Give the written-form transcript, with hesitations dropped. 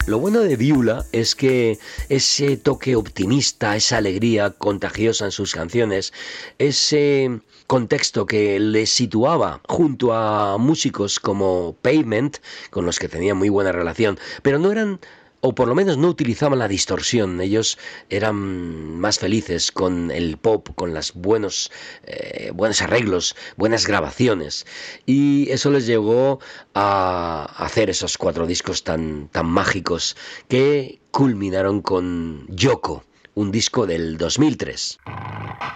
Lo bueno de Beulah es que ese toque optimista, esa alegría contagiosa en sus canciones, ese contexto que les situaba junto a músicos como Pavement, con los que tenía muy buena relación, pero no eran, o por lo menos no utilizaban la distorsión. Ellos eran más felices con el pop, con los buenos arreglos, buenas grabaciones, y eso les llevó a hacer esos 4 discos tan mágicos que culminaron con Yoko, un disco del 2003.